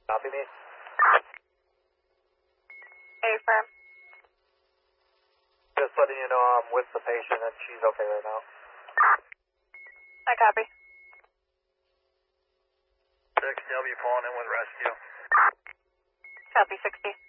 Copy me. Affirm. Just letting you know I'm with the patient and she's okay right now. I copy. 6W pulling in with rescue. Copy 60.